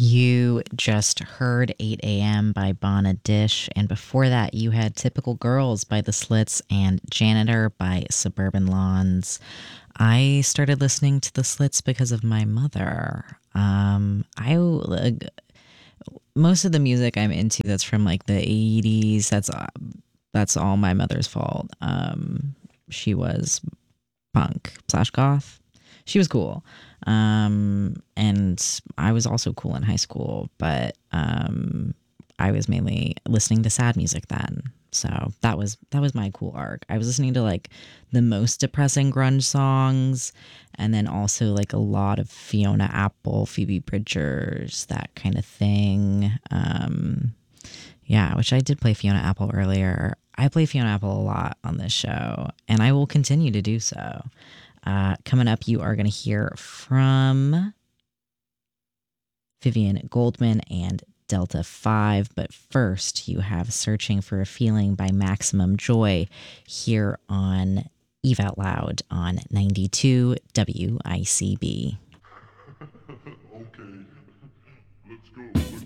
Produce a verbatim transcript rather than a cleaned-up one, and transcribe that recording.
You just heard eight a m by Bonna Dish, and before that, you had Typical Girls by The Slits and Janitor by Suburban Lawns. I started listening to The Slits because of my mother. Um, I like, most of the music I'm into that's from like the eighties. That's uh, that's all my mother's fault. Um, she was punk slash goth. She was cool. Um, and I was also cool in high school, but um, I was mainly listening to sad music then. So that was that was my cool arc. I was listening to like the most depressing grunge songs, and then also like a lot of Fiona Apple, Phoebe Bridgers, that kind of thing. Um, yeah, which I did play Fiona Apple earlier. I play Fiona Apple a lot on this show, and I will continue to do so. Uh, coming up, you are going to hear from Vivian Goldman and Delta five. But first, you have Searching for a Feeling by Maximum Joy here on Eve Out Loud on ninety-two W I C B.